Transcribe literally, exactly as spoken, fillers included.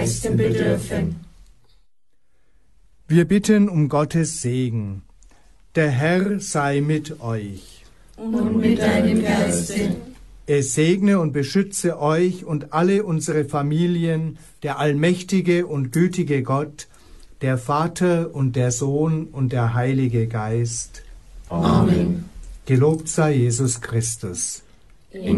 Nächsten bedürfen. Wir bitten um Gottes Segen. Der Herr sei mit euch. Und mit deinem Geiste. Es segne und beschütze euch und alle unsere Familien, der allmächtige und gütige Gott, der Vater und der Sohn und der Heilige Geist. Amen. Gelobt sei Jesus Christus. In